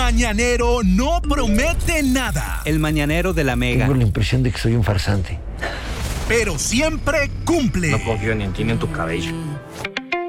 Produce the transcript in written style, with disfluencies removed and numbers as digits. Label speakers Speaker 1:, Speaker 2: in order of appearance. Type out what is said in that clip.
Speaker 1: mañanero no promete nada.
Speaker 2: El mañanero de la Mega.
Speaker 3: Tengo la impresión de que soy un farsante.
Speaker 1: Pero siempre cumple.
Speaker 4: No confío ni en ti ni en tu cabello.